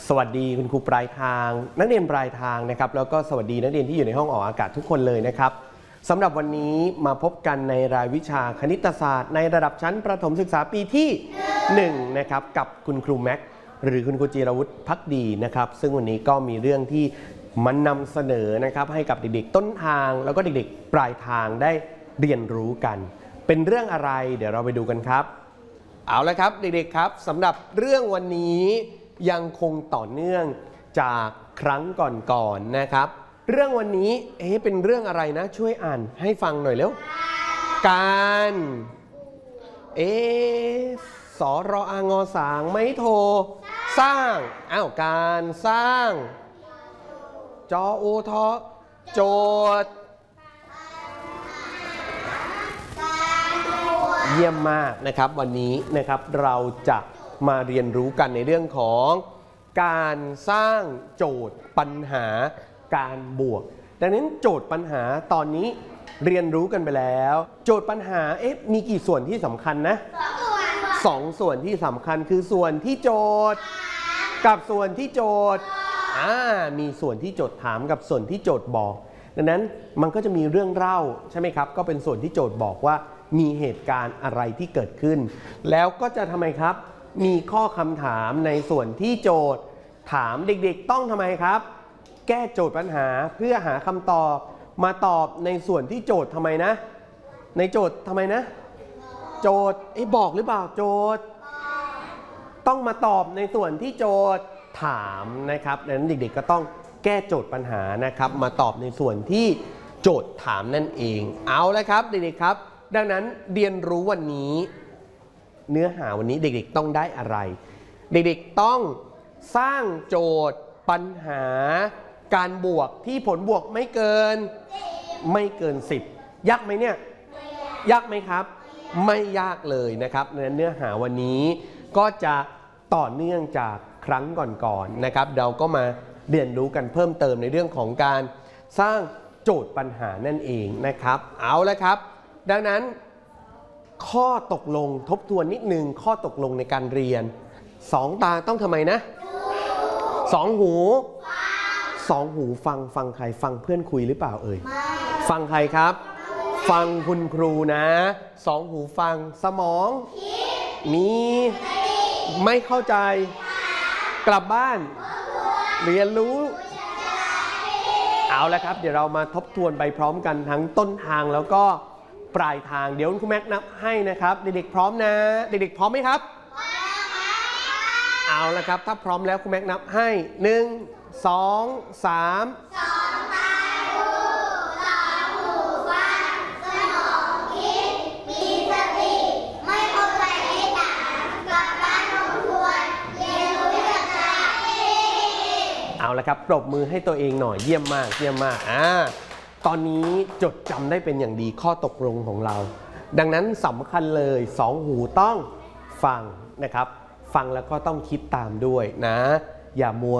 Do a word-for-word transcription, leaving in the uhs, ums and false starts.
สวัสดีคุณครูปลายทางนักเรียนปลายทางนะครับแล้วก็สวัสดีนักเรียนที่อยู่ในห้องออกอากาศทุกคนเลยนะครับสำหรับวันนี้มาพบกันในรายวิชาคณิตศาสตร์ในระดับชั้นประถมศึกษาปีที่หนึ่งนะครับกับคุณครูแม็กหรือคุณครูจิรวุฒิภักดีนะครับซึ่งวันนี้ก็มีเรื่องที่มันนำเสนอนะครับให้กับเด็กๆต้นทางแล้วก็เด็กๆปลายทางได้เรียนรู้กันเป็นเรื่องอะไรเดี๋ยวเราไปดูกันครับเอาละครับเด็กๆครับสำหรับเรื่องวันนี้ยังคงต่อเนื่องจากครั้งก่อนๆนะครับเรื่องวันนี้เอ๊ะเป็นเรื่องอะไรนะช่วยอ่านให้ฟังหน่อยเร็วการเอ๊ะสรองอสางไม่โทสร้างอ้าวการสร้างจอโอทอโจทย์เยี่ยมมากนะครับวันนี้นะครับเราจะมาเรียนรู้กันในเรื่องของการสร้างโจทย์ปัญหาการบวกดังนั้นโจทย์ปัญหาตอนนี้เรียนรู้กันไปแล้วโจทย์ปัญหาเอ๊ะมีกี่ส่วนที่สำคัญนะสองส่วนที่สำคัญคือส่วนที่โจทย์กับส่วนที่โจทย์อ่ามีส่วนที่โจทย์ถามกับส่วนที่โจทย์บอกดังนั้นมันก็จะมีเรื่องเล่าใช่ไหมครับก็เป็นส่วนที่โจทย์บอกว่ามีเหตุการณ์อะไรที่เกิดขึ้นแล้วก็จะทำไมครับมีข้อคำถามในส่วนที่โจทย์ถามเด็กๆต้องทำไมครับแก้โจทย์ปัญหาเพื่อหาคำตอบมาตอบในส่วนที่โจทย์ทำไมนะในโจทย์ทำไมนะโจทย์ไอ้บอกหรือเปล่าโจทย์ต้องมาตอบในส่วนที่โจทย์ถามนะครับดังนั้นเด็กๆก็ต้องแก้โจทย์ปัญหานะครับมาตอบในส่วนที่โจทย์ถามนั่นเองเอาละครับเด็กๆครับดังนั้นเรียนรู้วันนี้เนื้อหาวันนี้เด็กๆต้องได้อะไรเด็กๆต้องสร้างโจทย์ปัญหาการบวกที่ผลบวกไม่เกินไม่เกินสิบยากไหมเนี่ยยากไหมครับไม่ยากเลยนะครับเนื้อหาวันนี้ก็จะต่อเนื่องจากครั้งก่อนๆนะครับเราก็มาเรียนรู้กันเพิ่มเติมในเรื่องของการสร้างโจทย์ปัญหานั่นเองนะครับเอาละครับดังนั้นข้อตกลงทบทวนนิดนึงข้อตกลงในการเรียนสองตาต้องทำไมนะสองหูสองหูฟังฟังใครฟังเพื่อนคุยหรือเปล่าเอ่ยฟังใครครับฟังคุณครูนะสองหูฟังสมองมีไม่เข้าใจกลับบ้านเรียนรู้เอาละครับเดี๋ยวเรามาทบทวนไปพร้อมกันทั้งต้นทางแล้วก็ปลายทางเดี๋ยวคุณแม็กนับให้นะครับเด็กๆพร้อมนะเด็กๆพร้อมไหมครับเอาละครับถ้าพร้อมแล้วคุณแม็กนับให้หนึ่งสองสามสองตาหูสองหูฟังสมองคิดมีสติไม่เข้าใจให้ถามกลับบ้านทบทวนเรียนรู้จากใจเอาละครับปรบมือให้ตัวเองหน่อยเยี่ยมมากเยี่ยมมากอ่าตอนนี้จดจำได้เป็นอย่างดีข้อตกลงของเราดังนั้นสำคัญเลยสองหูต้องฟังนะครับฟังแล้วก็ต้องคิดตามด้วยนะอย่ามัว